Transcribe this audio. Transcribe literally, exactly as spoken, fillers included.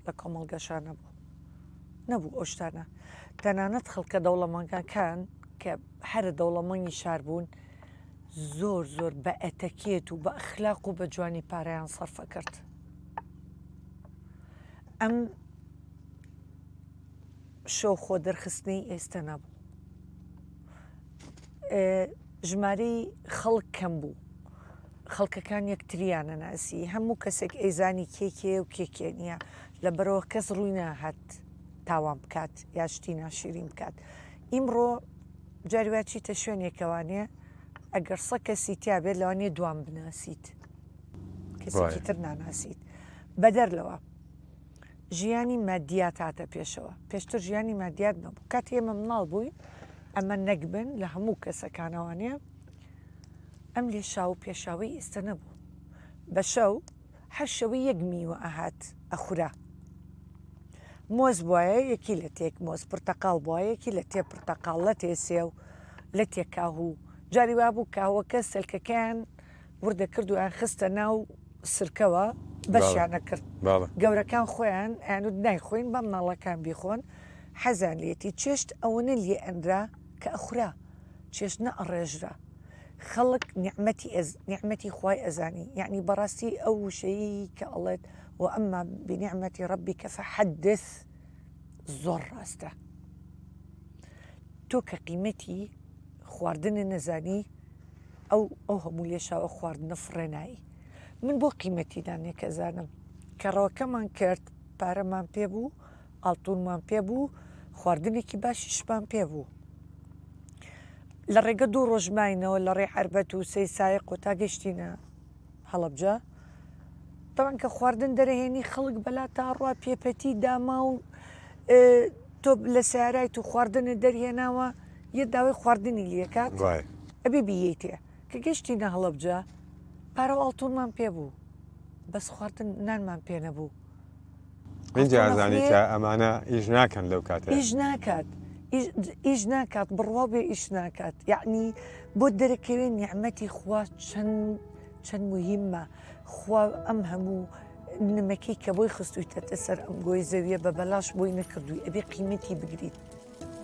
لە کۆمەڵگەشان نەبوو نەبوو ئەو شتانە تەنانەت خەڵکە دەوڵەمەندەکان کە هەرە دەوڵەمەنی شار بوون زۆر زۆر بە ئەتەکێت و بە ئەخلاق و بە جوانی پارەیان سەرفە کرد ئەم شۆ خۆ دەرخستنی ئێستا نەبوو ژمارەی خەڵک کەم بوو خەڵکەکان یەکتریانە ناسی هەموو کەسێک ئەیزانی کێکێ و کێکێ نییە لەبەرەوە کەس ڕووی ناهات تاوان بکات یا شتی ناشیرین بکات ئیمڕۆ جاریواچیتە شوێنێکەوانەیە ئەگەر سە کەسی تیا بێت لەوانێ دوام بناسیت کەسێکی تر ناناسیت بەدەر لەوە ژیانی مادیات هاتە پێشەوە پێشتر ژیانی مادیات نەبوو کات ئێمە مناڵ بووین ئەمە نەکبن لە هەموو کەسەکانەوانەیە ئەم لێ شاو پێشاوی ئێستا نەبوو بە شەو هەر شەوی یەک میوە ئەهات ئەخورا مۆز بواە یەکی لە تێک مۆز پرتەقال بواە یەکی لە تێ پرتەقال لە تێسێ و لە تێکاهوو جاری وا بوو کاوەکە سەلکەکەیان وردە کردویان خستە ناو سرکەوە بەشیانە کرد گەورەکان خۆیان ئەیانوت نایخۆین بە مناڵەکان بیخۆن حەزان لێتی چێشت ئەوەنە لێ ئەندرا کە ئەخورا چێشت نە ئەڕێژرا خەڵک نیعمەتی خوای ئەزانی یعنی بەڕاستی ئەو وشەیە کە ئەڵێت و ئەمما بنیعمەتی ڕەبیکە فەحەدث زۆر ڕاستە تۆ کە قیمەتی خواردنە نەزانی ئەو ئەو هەموو لێشاوە خواردنە فڕێنایی من بۆ قیمەتی دانێکە زانم کە ڕەوەکەمان کرد پارەمان پێبوو ئاڵتونمان پێبوو خواردنێکی باشیشمان پێبوو لە ڕێگە دوو ڕۆژماینەوە لە ڕێ عەربەت و سەی سایق و تا گەشتینە هەڵەبجە تاوان کە خواردن دەرەهێنی خەڵک بەلا تا ڕوا پێپەتی داما و تۆ لە سیارایت و خواردنە دەرهێناوە یە داوای خواردنی لێکات ئەبێ بیێتێ کە گەشتینە هەڵەبجە پارە ئاڵتونمان پێبوو بەس خواردن نانمان پێ نەبوو اینجازانی کە ئەمانە ئیش ناکەن لەو کاتە ئیش ناکات ئیش ناکات بڕوا بێ ئیش ناکات یعنی بۆ دەرەکەوێن نیعمەتی خوا چەند چەند مهمە خوا ئەم هەموو نمەکەی کە بۆی خستویتە سەر ئەم گۆی زەویە بە بەلاش بۆی نەکردووی ئەبێ قیمەتی بگریت